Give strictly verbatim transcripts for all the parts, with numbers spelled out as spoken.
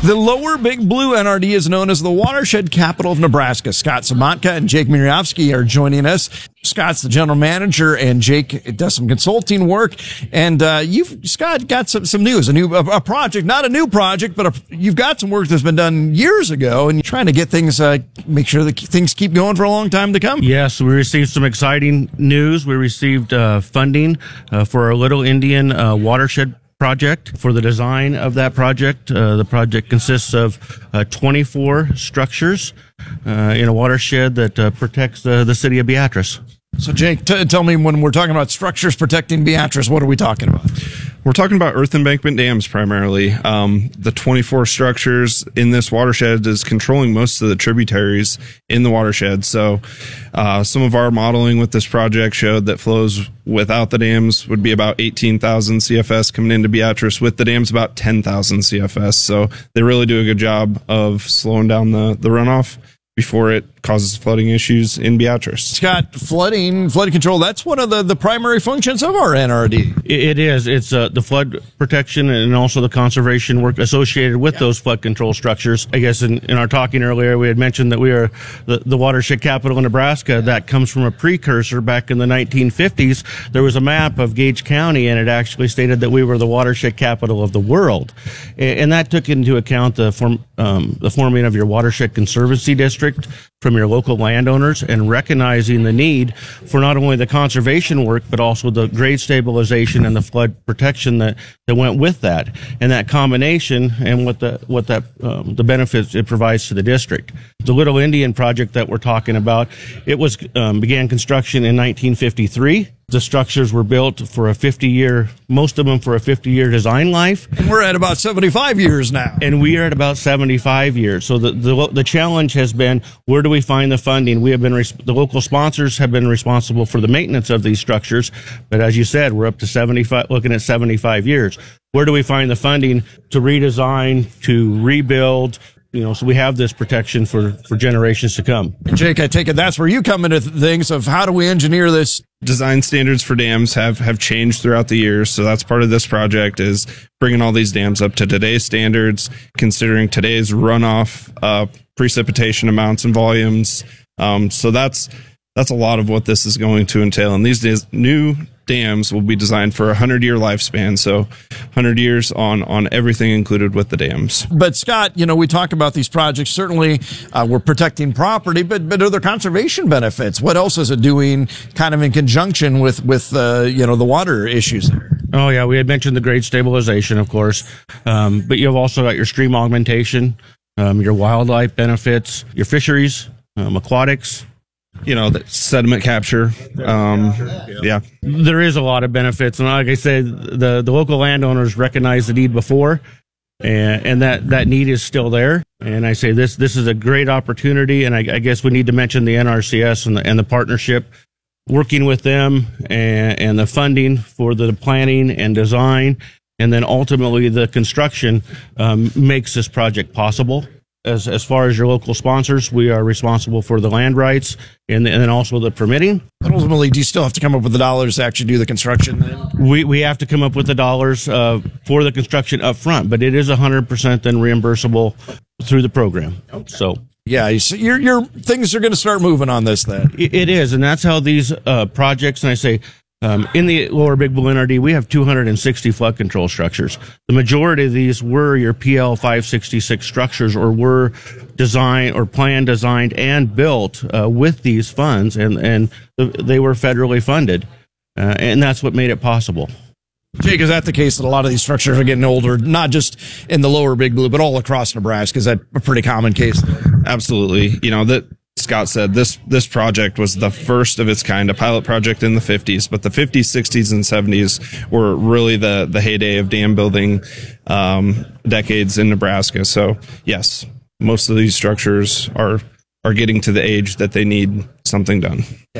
The Lower Big Blue N R D is known as the watershed capital of Nebraska. Scott Samotka and Jake Miriovsky are joining us. Scott's the general manager, and Jake does some consulting work. And uh, you've, Scott, got some, some news, a new a, a project, not a new project, but a, you've got some work that's been done years ago, and you're trying to get things, uh, make sure that things keep going for a long time to come. Yes, we received some exciting news. We received uh, funding uh, for our Little Indian uh, watershed project. For the design of that project, uh, the project consists of uh, twenty-four structures uh, in a watershed that uh, protects uh, the city of Beatrice. So, Jake, t- tell me, when we're talking about structures protecting Beatrice, what are we talking about? We're talking about earth embankment dams primarily. Um, the twenty-four structures in this watershed is controlling most of the tributaries in the watershed. So uh, some of our modeling with this project showed that flows without the dams would be about eighteen thousand C F S coming into Beatrice, with the dams about ten thousand C F S. So they really do a good job of slowing down the, the runoff before it causes flooding issues in Beatrice. Scott, flooding, flood control, that's one of the, the primary functions of our N R D. It is. It's uh, the flood protection and also the conservation work associated with yeah. those flood control structures. I guess in, in our talking earlier, we had mentioned that we are the, the watershed capital of Nebraska. Yeah. That comes from a precursor back in the nineteen fifties. There was a map of Gage County, and it actually stated that we were the watershed capital of the world. And that took into account the form, um, the forming of your watershed conservancy district from your local landowners, and recognizing the need for not only the conservation work, but also the grade stabilization and the flood protection that, that went with that, and that combination, and what the what that um, the benefits it provides to the district. The Little Indian project that we're talking about, it was um, began construction in nineteen fifty-three. The structures were built for a fifty-year, most of them for a fifty-year design life. And we're at about seventy-five years now. And we are at about seventy-five years. So the the, the challenge has been, where do we find the funding? We have been, the local sponsors have been responsible for the maintenance of these structures. But as you said, we're up to seventy-five, looking at seventy-five years. Where do we find the funding to redesign, to rebuild? You know, so we have this protection for, for generations to come. Jake, I take it that's where you come into things of how do we engineer this? Design standards for dams have, have changed throughout the years. So that's part of this project, is bringing all these dams up to today's standards, considering today's runoff, uh, precipitation amounts and volumes. Um, so that's, that's a lot of what this is going to entail. And these days, new dams will be designed for a hundred-year lifespan, so one hundred years on on everything included with the dams. But Scott, you know, we talk about these projects. Certainly, uh, we're protecting property, but but are there conservation benefits? What else is it doing, kind of in conjunction with with uh, you know, the water issues there? Oh yeah, we had mentioned the grade stabilization, of course, um, but you've also got your stream augmentation, um, your wildlife benefits, your fisheries, um, aquatics. You know, the sediment capture. Um, yeah. There is a lot of benefits. And like I said, the, the local landowners recognized the need before, and, and that, that need is still there. And I say this, this is a great opportunity. And I, I guess we need to mention the N R C S and the, and the partnership, working with them, and, and the funding for the planning and design. And then ultimately the construction um, makes this project possible. As as far as your local sponsors, we are responsible for the land rights and, and then also the permitting. But ultimately, do you still have to come up with the dollars to actually do the construction then? We we have to come up with the dollars uh, for the construction up front, but it is one hundred percent then reimbursable through the program. Okay. So yeah, you see, your your things are going to start moving on this then. It, it is, and that's how these uh, projects, and I say, Um, in the Lower Big Blue N R D, we have two hundred sixty flood control structures. The majority of these were your P L five sixty-six structures, or were designed or planned, designed, and built uh, with these funds, and, and they were federally funded. Uh, and that's what made it possible. Jake, is that the case that a lot of these structures are getting older, not just in the Lower Big Blue, but all across Nebraska? Is that a pretty common case? Absolutely. You know, that Scott said this this project was the first of its kind, a pilot project in the fifties, but the fifties, sixties, and seventies were really the the heyday of dam building um, decades in Nebraska. So yes, most of these structures are are getting to the age that they need something done. Yeah.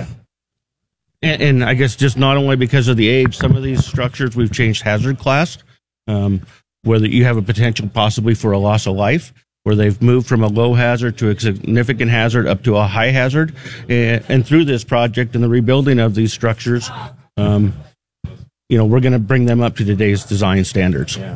And, and I guess just not only because of the age, some of these structures we've changed hazard class, um, whether you have a potential possibly for a loss of life, where they've moved from a low hazard to a significant hazard up to a high hazard. And, and through this project and the rebuilding of these structures, um, you know, we're going to bring them up to today's design standards. Yeah.